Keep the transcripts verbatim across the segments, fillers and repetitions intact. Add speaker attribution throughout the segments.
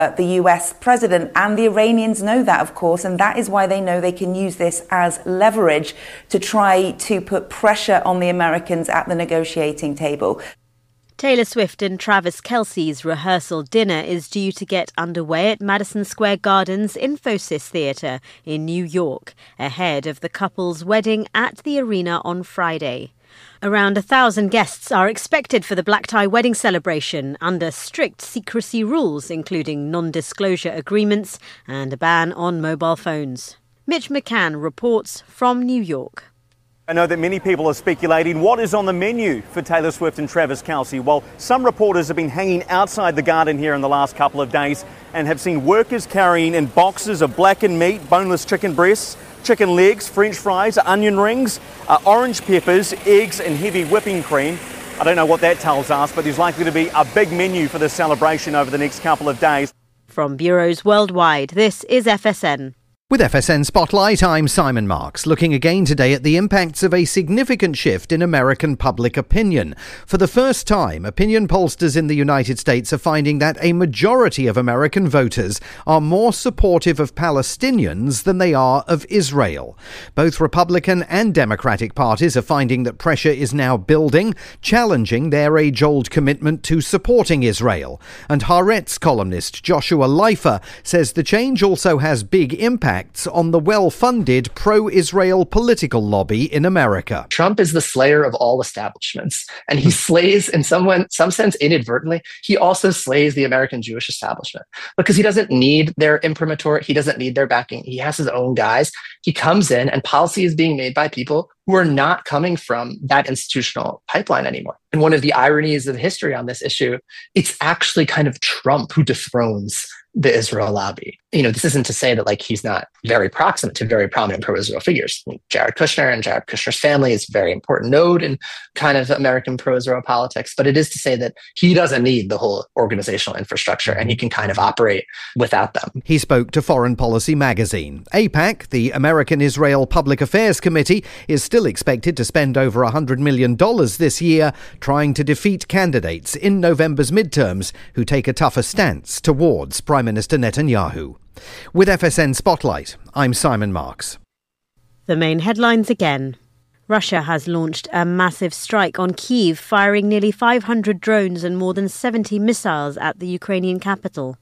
Speaker 1: The U S president, and the Iranians know that, of course, and that is why they know they can use this as leverage to try to put pressure on the Americans at the negotiating table.
Speaker 2: Taylor Swift and Travis Kelce's rehearsal dinner is due to get underway at Madison Square Garden's Infosys Theatre in New York, ahead of the couple's wedding at the arena on Friday. Around a thousand guests are expected for the black tie wedding celebration under strict secrecy rules, including non-disclosure agreements and a ban on mobile phones. Mitch McCann reports from New York.
Speaker 3: I know that many people are speculating what is on the menu for Taylor Swift and Travis Kelce. Well, some reporters have been hanging outside the garden here in the last couple of days and have seen workers carrying in boxes of blackened meat, boneless chicken breasts, chicken legs, French fries, onion rings, uh, orange peppers, eggs and heavy whipping cream. I don't know what that tells us, but there's likely to be a big menu for this celebration over the next couple of days.
Speaker 2: From bureaus worldwide, this is F S N.
Speaker 4: With F S N Spotlight, I'm Simon Marks, looking again today at the impacts of a significant shift in American public opinion. For the first time, opinion pollsters in the United States are finding that a majority of American voters are more supportive of Palestinians than they are of Israel. Both Republican and Democratic parties are finding that pressure is now building, challenging their age-old commitment to supporting Israel. And Haaretz columnist Joshua Leifer says the change also has big impact on the well-funded pro-Israel political lobby in America.
Speaker 5: Trump is the slayer of all establishments, and he slays, in some, way, some sense inadvertently, he also slays the American Jewish establishment because he doesn't need their imprimatur, he doesn't need their backing. He has his own guys. He comes in and policy is being made by people who are not coming from that institutional pipeline anymore. And one of the ironies of history on this issue, it's actually kind of Trump who dethrones the Israel lobby. You know, this isn't to say that like he's not very proximate to very prominent pro-Israel figures. I mean, Jared Kushner and Jared Kushner's family is a very important node in kind of American pro-Israel politics. But it is to say that he doesn't need the whole organizational infrastructure and he can kind of operate without them.
Speaker 4: He spoke to Foreign Policy magazine. AIPAC, the American Israel Public Affairs Committee, is still expected to spend over one hundred million dollars this year trying to defeat candidates in November's midterms who take a tougher stance towards Prime Minister Netanyahu. With F S N Spotlight, I'm Simon Marks.
Speaker 2: The main headlines again. Russia has launched a massive strike on Kyiv, firing nearly five hundred drones and more than seventy missiles at the Ukrainian capital.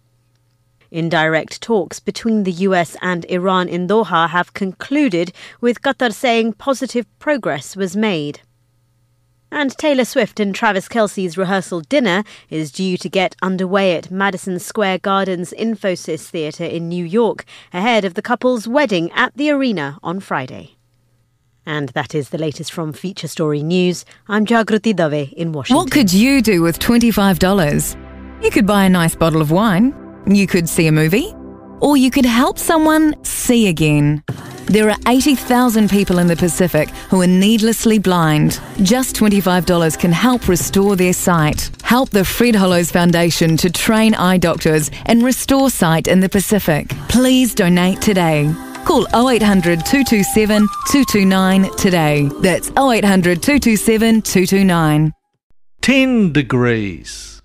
Speaker 2: Indirect talks between the U S and Iran in Doha have concluded, with Qatar saying positive progress was made. And Taylor Swift and Travis Kelce's rehearsal dinner is due to get underway at Madison Square Garden's Infosys Theatre in New York, ahead of the couple's wedding at the arena on Friday. And that is the latest from Feature Story News. I'm Jagruti Dave in Washington.
Speaker 6: What could you do with twenty-five dollars? You could buy a nice bottle of wine. You could see a movie. Or you could help someone see again. There are eighty thousand people in the Pacific who are needlessly blind. Just twenty-five dollars can help restore their sight. Help the Fred Hollows Foundation to train eye doctors and restore sight in the Pacific. Please donate today. Call oh eight hundred, two two seven, two two nine today. That's oh eight hundred, two two seven, two two nine.
Speaker 7: ten degrees.